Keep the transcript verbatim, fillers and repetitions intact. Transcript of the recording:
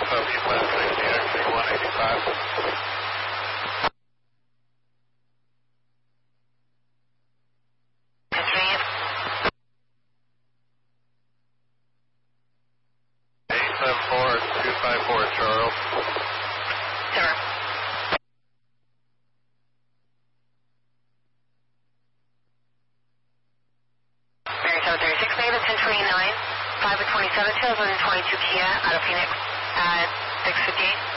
Southeast sixty, X A one eighty-five. eight seven four two five four, Charles. Sir. Mary seven thirty-six, Maven ten twenty-nine, five twenty-seven, two thousand twenty-two Kia out of Phoenix at six fifty-eight.